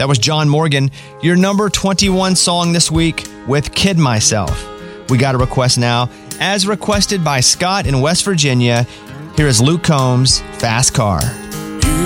That was John Morgan, your number 21 song this week with Kid Myself. We got a request now, as requested by Scott in West Virginia. Here is Luke Combs, Fast Car.